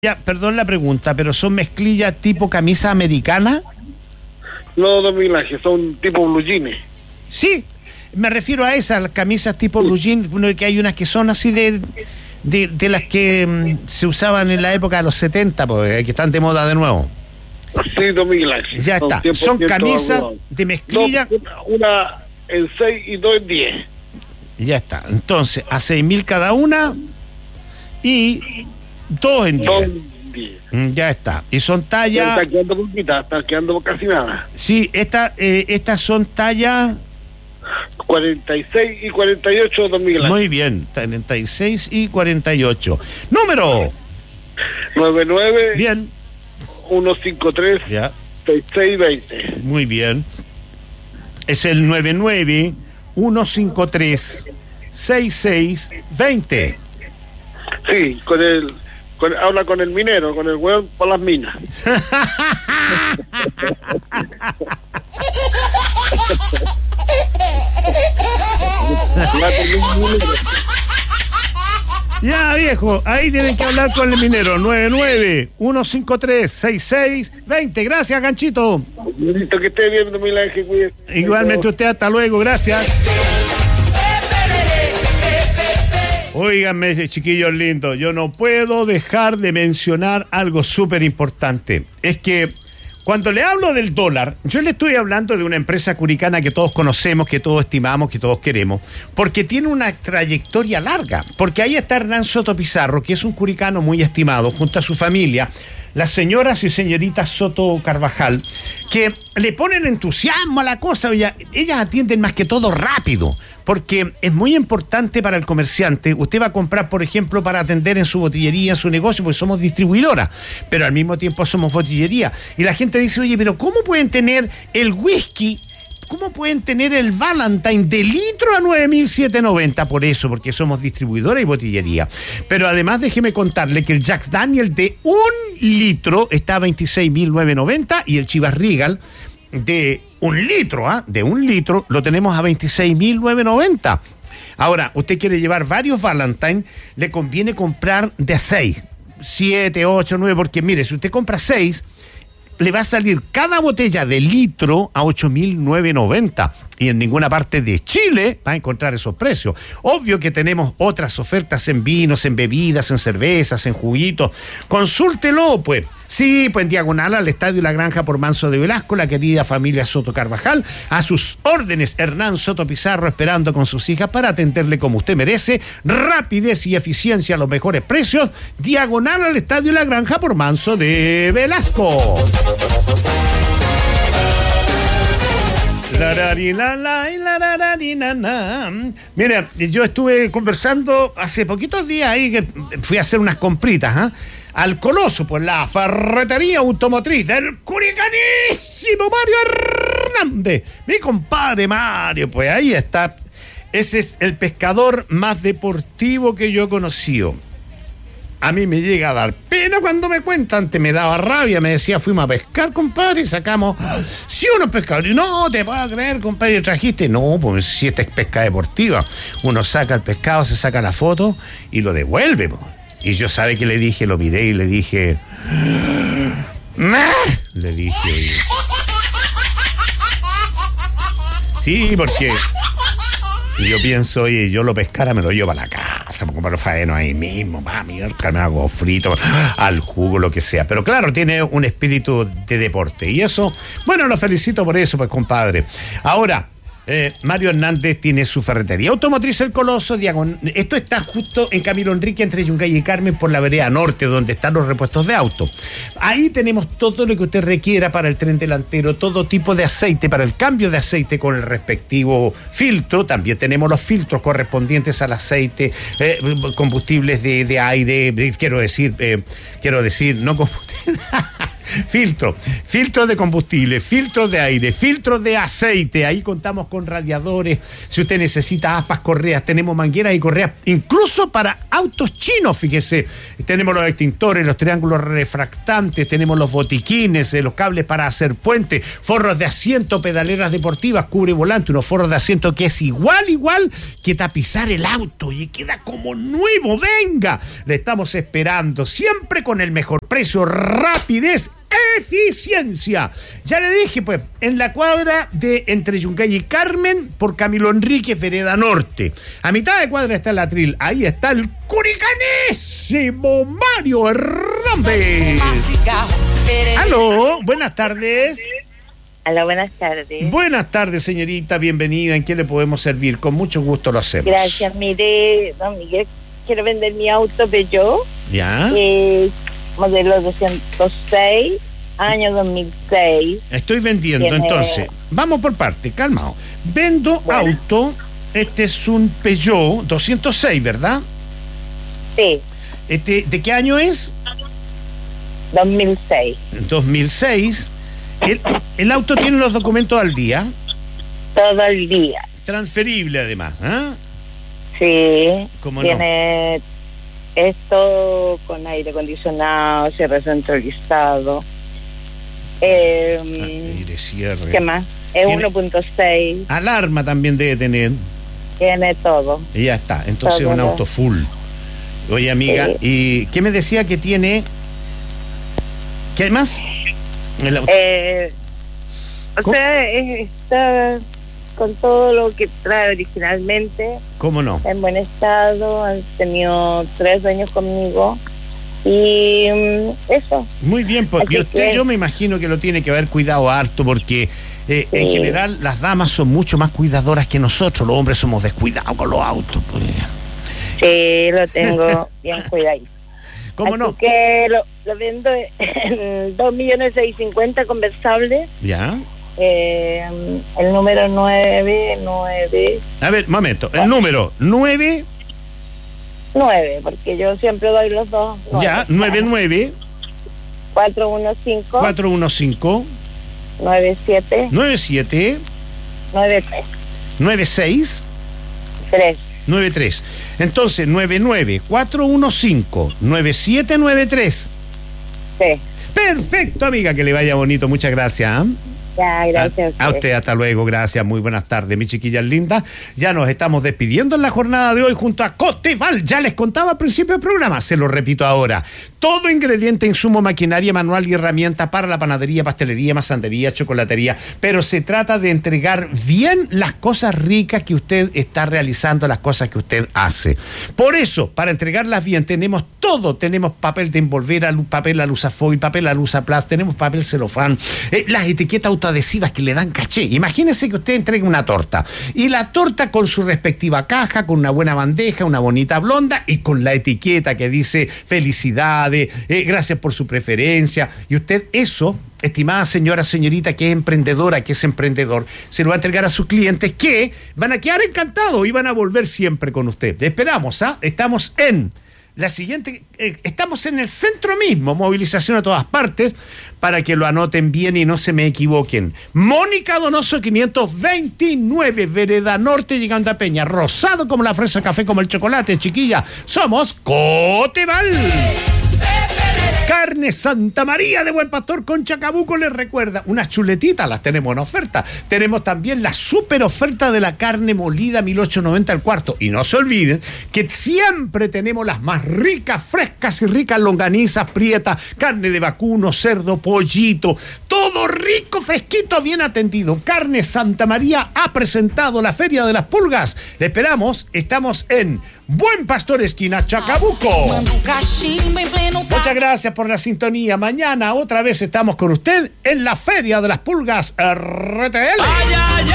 Ya, perdón la pregunta, pero ¿son mezclillas tipo camisa americana? No, don Miguel Ángel, son tipo blue jeans. Sí, me refiero a esas, las camisas tipo blue jean, que hay unas que son así de las que se usaban en la época de los 70, que están de moda de nuevo. Sí, don Miguel Ángel. Ya está, son camisas algodón de mezclilla. Una en 6 y 2 en 10. Ya está, entonces a 6.000 cada una y 2 en 10. Ya está. Y son tallas. Está quedando poquita, está quedando casi nada. Sí, estas son tallas 46 y 48, don Miguel Ángel. Muy bien, 36 y 48. Número 99. Bien. 153. Ya. 6620. Muy bien. Es el 99 153 6620. Sí, habla con el minero, con el hueón por las minas. Ya, viejo, ahí tienen que hablar con el minero. 99-153-6620. Gracias, Ganchito. Listo, que esté bien, don Miguel Ángel, cuídese. Igualmente usted, hasta luego, gracias. Óiganme, chiquillos lindos, yo no puedo dejar de mencionar algo súper importante. Es que cuando le hablo del dólar, yo le estoy hablando de una empresa curicana que todos conocemos, que todos estimamos, que todos queremos, porque tiene una trayectoria larga. Porque ahí está Hernán Soto Pizarro, que es un curicano muy estimado, junto a su familia, las señoras y señoritas Soto Carvajal, que le ponen entusiasmo a la cosa. Ellas atienden más que todo rápido, porque es muy importante para el comerciante. Usted va a comprar, por ejemplo, para atender en su botillería, en su negocio, porque somos distribuidora, pero al mismo tiempo somos botillería. Y la gente dice, oye, pero ¿cómo pueden tener el whisky? ¿Cómo pueden tener el Valentine de litro a 9.790? Por eso, porque somos distribuidora y botillería. Pero además déjeme contarle que el Jack Daniel de 1 litro está a 26.990 y el Chivas Regal de 1 litro, de 1 litro, lo tenemos a 26.990. Ahora, usted quiere llevar varios Valentine, le conviene comprar de a 6, 7, 8, 9, porque mire, si usted compra 6, le va a salir cada botella de litro a 8.990. Y en ninguna parte de Chile va a encontrar esos precios. Obvio que tenemos otras ofertas en vinos, en bebidas, en cervezas, en juguitos. Consúltelo, pues. Sí, pues en diagonal al Estadio La Granja por Manso de Velasco, la querida familia Soto Carvajal. A sus órdenes, Hernán Soto Pizarro, esperando con sus hijas para atenderle como usted merece. Rapidez y eficiencia a los mejores precios. Diagonal al Estadio La Granja por Manso de Velasco. Mira, yo estuve conversando hace poquitos días ahí, que fui a hacer unas compritas, al Coloso, pues la ferretería automotriz del curicanísimo Mario Hernández, mi compadre Mario, pues ahí está. Ese es el pescador más deportivo que yo he conocido. A mí me llega a dar pena cuando me cuentan, antes me daba rabia, me decía, fuimos a pescar, compadre, y sacamos, sí, unos pescadores, no te puedo creer, compadre, trajiste, no, pues si esta es pesca deportiva, uno saca el pescado, se saca la foto y lo devuelve, pues. Y yo, ¿sabe qué le dije? Lo miré y le dije, ¡nah! Le dije, sí, porque yo pienso, oye, yo lo pescara, me lo llevo para la casa, me compro faeno ahí mismo, me hago frito, al jugo, lo que sea. Pero claro, tiene un espíritu de deporte. Y eso, bueno, lo felicito por eso, pues, compadre. Ahora, Mario Hernández tiene su ferretería automotriz El Coloso, esto está justo en Camilo Enrique, entre Yungay y Carmen, por la vereda norte, donde están los repuestos de auto. Ahí tenemos todo lo que usted requiera para el tren delantero, todo tipo de aceite, para el cambio de aceite con el respectivo filtro. También tenemos los filtros correspondientes al aceite, combustibles de aire, quiero decir, no combustibles filtros de combustible, filtros de aire, filtros de aceite. Ahí contamos con radiadores. Si usted necesita aspas, correas, tenemos mangueras y correas, incluso para autos chinos, fíjese. Tenemos los extintores, los triángulos refractantes, tenemos los botiquines, los cables para hacer puente, forros de asiento, pedaleras deportivas, cubre volante, unos forros de asiento que es igual que tapizar el auto y queda como nuevo. Venga, le estamos esperando, siempre con el mejor precio, rapidez, eficiencia. Ya le dije, pues, en la cuadra de entre Yungay y Carmen, por Camilo Enríquez, vereda norte. A mitad de cuadra está el Atril, ahí está el curicanésimo Mario Hernández. Aló, buenas tardes. Hola, buenas tardes. Buenas tardes, señorita, bienvenida. ¿En qué le podemos servir? Con mucho gusto lo hacemos. Gracias, mire, don Miguel, quiero vender mi auto Peugeot. ¿Ya? Modelo 206, año 2006. Estoy vendiendo, entonces. Vamos por parte, calmado. Vendo auto, este es un Peugeot 206, ¿verdad? Sí. ¿De qué año es? 2006. 2006. El auto tiene los documentos al día. Todo el día. Transferible, además, ¿ah? Sí. ¿Cómo tiene no? Esto con aire acondicionado, cierre centralizado. Aire, cierre. ¿Qué más? Es 1.6. Alarma también debe tener. Tiene todo. Y ya está. Entonces todo, un auto full. Oye, amiga, sí. ¿Y qué me decía que tiene? ¿Qué más? El auto. O sea, está con todo lo que trae originalmente. ¿Cómo no? En buen estado, han tenido 3 años conmigo y eso. Muy bien, pues Así y usted que... yo me imagino que lo tiene que haber cuidado harto porque sí. En general las damas son mucho más cuidadoras que nosotros, los hombres somos descuidados con los autos. Pues. Sí, lo tengo bien cuidadito. ¿Cómo Así no? que lo vendo en 2.650.000 conversable. Ya. El número 99. A ver, momento, el número 9. 9, porque yo siempre doy los dos. 9. Ya, 99 415 415 97 97 93 96 3. 93. Entonces, 99 415 9793. Sí. Perfecto, amiga, que le vaya bonito. Muchas gracias. Ya, gracias. A usted, hasta luego, gracias, muy buenas tardes, mi chiquilla linda. Ya nos estamos despidiendo en la jornada de hoy junto a Coteval. Ya les contaba al principio del programa, se lo repito ahora. Todo ingrediente, insumo, maquinaria, manual y herramienta para la panadería, pastelería, masandería, chocolatería. Pero se trata de entregar bien las cosas ricas que usted está realizando, las cosas que usted hace. Por eso, para entregarlas bien, tenemos todo. Tenemos papel de envolver, papel alusafoil, papel alusaplast, tenemos papel celofán, las etiquetas autoadhesivas que le dan caché. Imagínese que usted entrega una torta y la torta con su respectiva caja, con una buena bandeja, una bonita blonda y con la etiqueta que dice felicidades, gracias por su preferencia. Y usted eso, estimada señora, señorita que es emprendedora, que es emprendedor, se lo va a entregar a sus clientes que van a quedar encantados y van a volver siempre con usted. Le esperamos, ¿ah? Estamos en la siguiente, estamos en el centro mismo, movilización a todas partes, para que lo anoten bien y no se me equivoquen. Mónica Donoso 529, vereda norte, llegando a Peña, rosado como la fresa, café como el chocolate, chiquilla. Somos Coteval. Carne Santa María de Buen Pastor con Chacabuco les recuerda, unas chuletitas las tenemos en oferta. Tenemos también la super oferta de la carne molida 1890 al cuarto. Y no se olviden que siempre tenemos las más ricas, frescas y ricas longanizas, prietas, carne de vacuno, cerdo, pollito, todo rico, fresquito, bien atendido. Carne Santa María ha presentado la Feria de las Pulgas. Le esperamos, estamos en Buen Pastor, esquina Chacabuco. Muchas gracias por la sintonía. Mañana otra vez estamos con usted en la Feria de las Pulgas RTL.